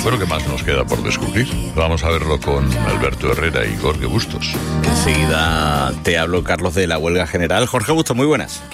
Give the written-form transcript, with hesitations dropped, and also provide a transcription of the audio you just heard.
Bueno, ¿qué más nos queda por descubrir? Vamos a verlo con Alberto Herrera y Jorge Bustos. Enseguida te hablo, Carlos, de la huelga general. Jorge Bustos, muy buenas.